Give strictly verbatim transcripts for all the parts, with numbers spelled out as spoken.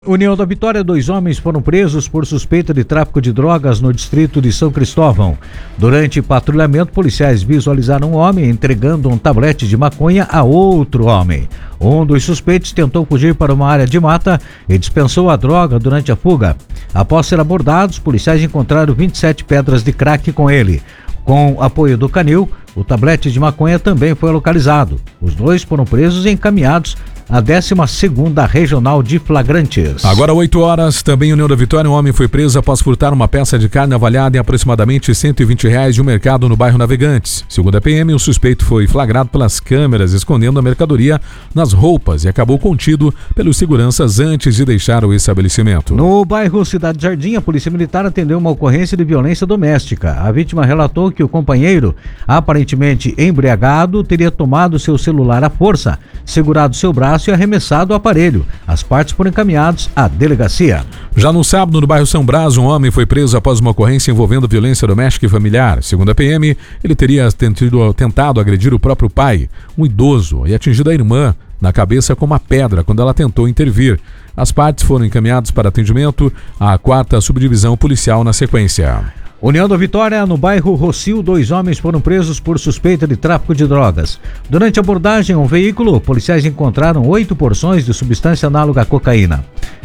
União da Vitória, dois homens foram presos por suspeita de tráfico de drogas no distrito de São Cristóvão. Durante patrulhamento, policiais visualizaram um homem entregando um tablete de maconha a outro homem. Um dos suspeitos tentou fugir para uma área de mata e dispensou a droga durante a fuga. Após ser abordados, policiais encontraram vinte e sete pedras de crack com ele. Com apoio do canil, o tablete de maconha também foi localizado. Os dois foram presos e encaminhados à décima segunda Regional de Flagrantes. Agora oito horas, também em União da Vitória, um homem foi preso após furtar uma peça de carne avaliada em aproximadamente cento e vinte reais de um mercado no bairro Navegantes. Segundo a P M, o suspeito foi flagrado pelas câmeras escondendo a mercadoria nas roupas e acabou contido pelos seguranças antes de deixar o estabelecimento. No bairro Cidade Jardim, a Polícia Militar atendeu uma ocorrência de violência doméstica. A vítima relatou que o companheiro, aparentemente embriagado, teria tomado seu celular à força, segurado seu braço e arremessado o aparelho. As partes foram encaminhadas à delegacia. Já no sábado, no bairro São Brás, um homem foi preso após uma ocorrência envolvendo violência doméstica e familiar. Segundo a P M, ele teria tentado, tentado agredir o próprio pai, um idoso, e atingido a irmã na cabeça com uma pedra quando ela tentou intervir. As partes foram encaminhadas para atendimento à quarta subdivisão policial na sequência. União da Vitória, no bairro Rocio, dois homens foram presos por suspeita de tráfico de drogas. Durante a abordagem a um veículo, policiais encontraram oito porções de substância análoga à cocaína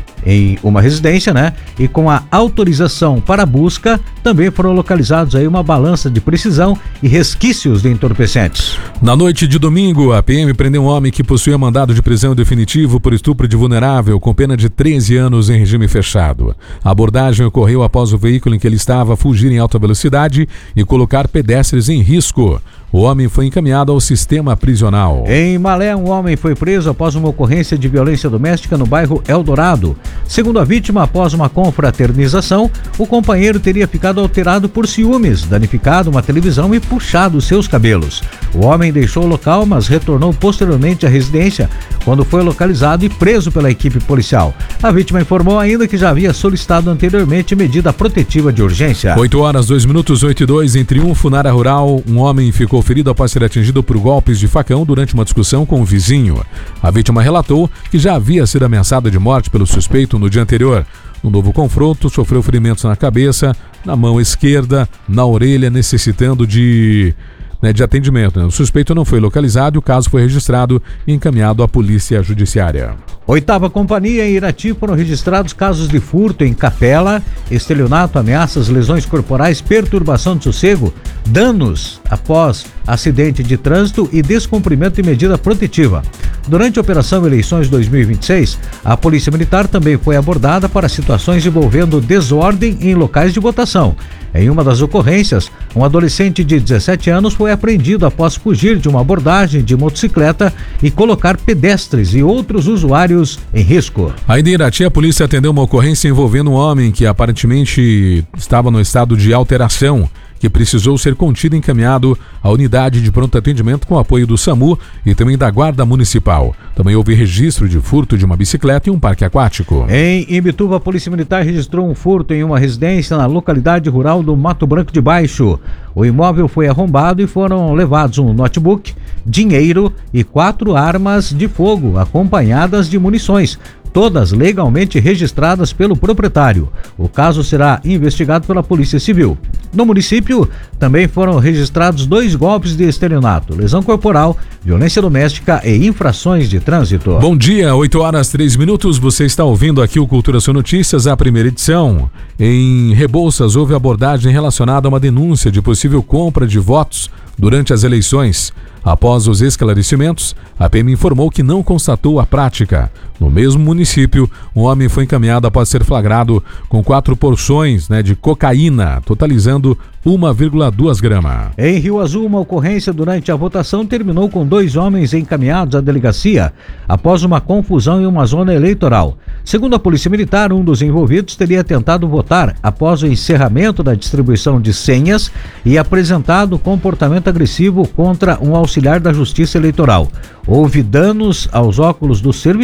em uma residência, né? E com a autorização para a busca, também foram localizados aí uma balança de precisão e resquícios de entorpecentes. Na noite de domingo, a P M prendeu um homem que possuía mandado de prisão definitivo por estupro de vulnerável com pena de treze anos em regime fechado. A abordagem ocorreu após o veículo em que ele estava fugir em alta velocidade e colocar pedestres em risco. O homem foi encaminhado ao sistema prisional. Em Malé, um homem foi preso após uma ocorrência de violência doméstica no bairro Eldorado. Segundo a vítima, após uma confraternização, o companheiro teria ficado alterado por ciúmes, danificado uma televisão e puxado seus cabelos. O homem deixou o local, mas retornou posteriormente à residência, quando foi localizado e preso pela equipe policial. A vítima informou ainda que já havia solicitado anteriormente medida protetiva de urgência. oito horas, dois minutos, oito e dois, em Triunfo, na área rural, um homem ficou ferido após ser atingido por golpes de facão durante uma discussão com um vizinho. A vítima relatou que já havia sido ameaçada de morte pelo suspeito no dia anterior. No novo confronto, sofreu ferimentos na cabeça, na mão esquerda, na orelha, necessitando de... Né, de atendimento. Né? O suspeito não foi localizado e o caso foi registrado e encaminhado à polícia judiciária. Oitava Companhia, em Irati, foram registrados casos de furto em capela, estelionato, ameaças, lesões corporais, perturbação de sossego, danos após acidente de trânsito e descumprimento de medida protetiva. Durante a Operação Eleições dois mil e vinte e seis, a Polícia Militar também foi abordada para situações envolvendo desordem em locais de votação. Em uma das ocorrências, um adolescente de dezessete anos foi apreendido após fugir de uma abordagem de motocicleta e colocar pedestres e outros usuários em risco. Ainda em Irati, a polícia atendeu uma ocorrência envolvendo um homem que aparentemente estava no estado de alteração, que precisou ser contido e encaminhado à unidade de pronto atendimento com apoio do SAMU e também da Guarda Municipal. Também houve registro de furto de uma bicicleta e um parque aquático. Em Imbituba, a Polícia Militar registrou um furto em uma residência na localidade rural do Mato Branco de Baixo. O imóvel foi arrombado e foram levados um notebook, dinheiro e quatro armas de fogo, acompanhadas de munições, todas legalmente registradas pelo proprietário. O caso será investigado pela Polícia Civil. No município, também foram registrados dois golpes de estelionato, lesão corporal, violência doméstica e infrações de trânsito. Bom dia, oito horas, três minutos. Você está ouvindo aqui o Cultura São Notícias, a primeira edição. Em Rebouças, houve abordagem relacionada a uma denúncia de possível compra de votos durante as eleições. Após os esclarecimentos, a P M informou que não constatou a prática. No mesmo município, um homem foi encaminhado após ser flagrado com quatro porções né, de cocaína, totalizando uma vírgula dois gramas. Em Rio Azul, uma ocorrência durante a votação terminou com dois homens encaminhados à delegacia após uma confusão em uma zona eleitoral. Segundo a Polícia Militar, um dos envolvidos teria tentado votar após o encerramento da distribuição de senhas e apresentado comportamento agressivo contra um auxiliar da Justiça Eleitoral. Houve danos aos óculos do servidor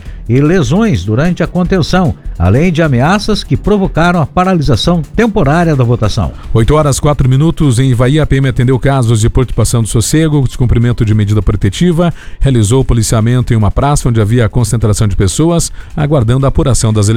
e lesões durante a contenção, além de ameaças que provocaram a paralisação temporária da votação. oito horas quatro minutos, em Ivaí, a P M atendeu casos de perturbação do sossego, descumprimento de medida protetiva, realizou policiamento em uma praça onde havia concentração de pessoas, aguardando a apuração das eleições.